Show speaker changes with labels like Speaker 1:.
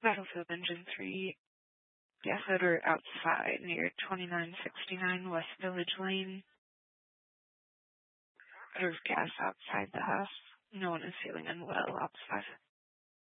Speaker 1: Battlefield Engine 3. Gas odor outside near 2969 West Village Lane. Odor of gas outside the house. No one is feeling unwell outside.